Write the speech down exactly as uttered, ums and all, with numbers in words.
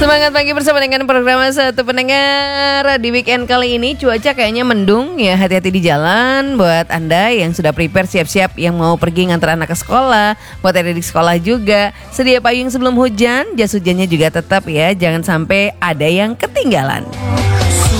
Semangat pagi bersama dengan program Satu Pendengar. Di weekend kali ini cuaca kayaknya mendung ya, hati-hati di jalan. Buat Anda yang sudah prepare siap-siap yang mau pergi ngantar anak ke sekolah, buat ada di sekolah juga, sedia payung sebelum hujan, jas hujannya juga tetap ya, jangan sampai ada yang ketinggalan.